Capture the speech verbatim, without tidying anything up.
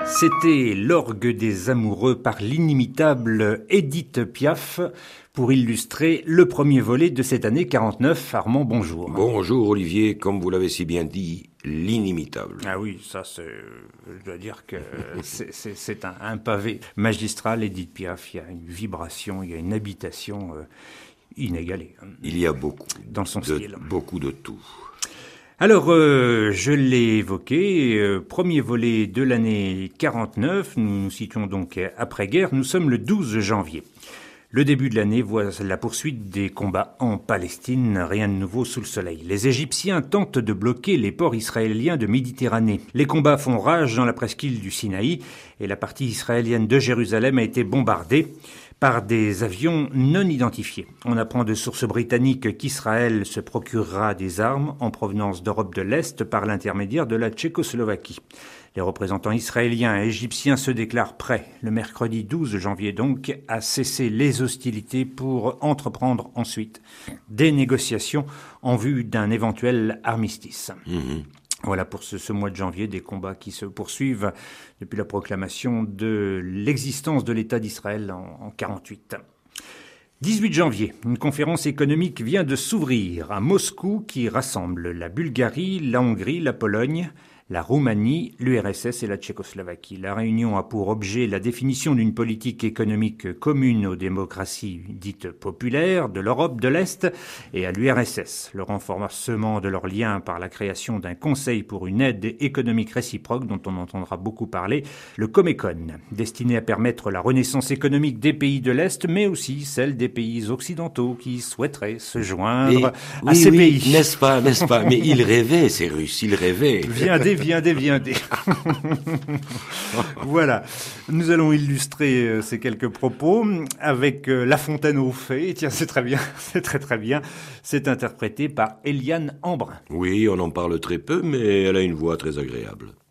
C'était l'orgue des amoureux par l'inimitable Édith Piaf pour illustrer le premier volet de cette année quarante-neuf. Armand, bonjour. Bonjour Olivier, comme vous l'avez si bien dit, l'inimitable. Ah oui, ça c'est, je dois dire que c'est, c'est, c'est un, un pavé magistral, Édith Piaf. Il y a une vibration, il y a une habitation euh, inégalée. Il y a beaucoup, dans son de, style. beaucoup de tout. Alors, euh, je l'ai évoqué, euh, premier volet de l'année quarante-neuf, nous nous situons donc après-guerre, nous sommes le douze janvier. Le début de l'année voit la poursuite des combats en Palestine, rien de nouveau sous le soleil. Les Égyptiens tentent de bloquer les ports israéliens de Méditerranée. Les combats font rage dans la presqu'île du Sinaï et la partie israélienne de Jérusalem a été bombardée par des avions non identifiés. On apprend de sources britanniques qu'Israël se procurera des armes en provenance d'Europe de l'Est par l'intermédiaire de la Tchécoslovaquie. Les représentants israéliens et égyptiens se déclarent prêts, le mercredi douze janvier donc, à cesser les hostilités pour entreprendre ensuite des négociations en vue d'un éventuel armistice. Mmh. Voilà pour ce, ce mois de janvier, des combats qui se poursuivent depuis la proclamation de l'existence de l'État d'Israël en, en quarante-huit. dix-huit janvier, une conférence économique vient de s'ouvrir à Moscou qui rassemble la Bulgarie, la Hongrie, la Pologne, la Roumanie, l'U R S S et la Tchécoslovaquie. La réunion a pour objet la définition d'une politique économique commune aux démocraties dites populaires de l'Europe de l'Est et à l'U R S S. Le renforcement de leurs liens par la création d'un conseil pour une aide économique réciproque dont on entendra beaucoup parler, le Comecon, destiné à permettre la renaissance économique des pays de l'Est, mais aussi celle des pays occidentaux qui souhaiteraient se joindre et, à oui, ces oui, pays. N'est-ce pas, n'est-ce pas? Mais ils rêvaient, ces Russes, ils rêvaient. Viendez, viendez, viendez. Voilà. Nous allons illustrer euh, ces quelques propos avec euh, La Fontaine aux Fées. Tiens, c'est très bien, c'est très très bien. C'est interprété par Éliane Embrun. Oui, on en parle très peu, mais elle a une voix très agréable.